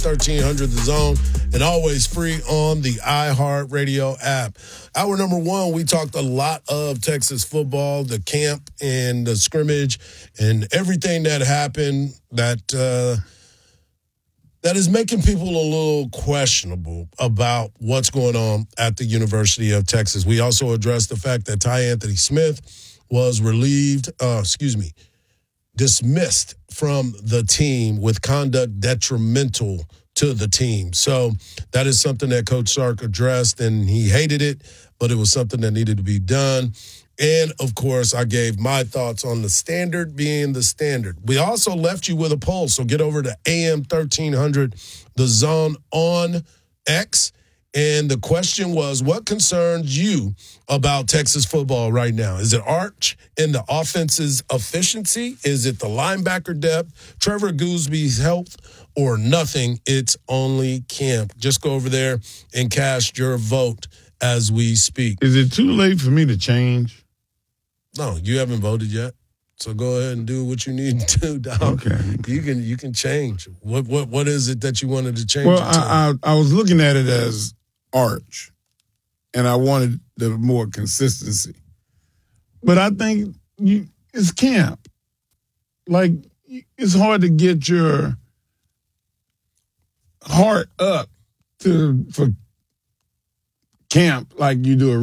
1300 The Zone, and always free on the iHeartRadio app. Hour number one, we talked a lot of Texas football, the camp and the scrimmage, and everything that happened that is making people a little questionable about what's going on at the University of Texas. We also addressed the fact that Ty Anthony Smith was dismissed from the team with conduct detrimental to the team. So that is something that Coach Sark addressed, and he hated it, but it was something that needed to be done. And, of course, I gave my thoughts on the standard being the standard. We also left you with a poll, so get over to AM 1300 The Zone on X. And the question was, what concerns you about Texas football right now? Is it Arch and the offense's efficiency? Is it the linebacker depth, Trevor Goosby's health, or nothing? It's only camp. Just go over there and cast your vote as we speak. Is it too late for me to change? No, you haven't voted yet. So go ahead and do what you need to do, dog. Okay. You can change. What is it that you wanted to change? Well, I was looking at it as Arch, and I wanted the more consistency. But I think it's camp. Like, it's hard to get your heart up for camp like you do a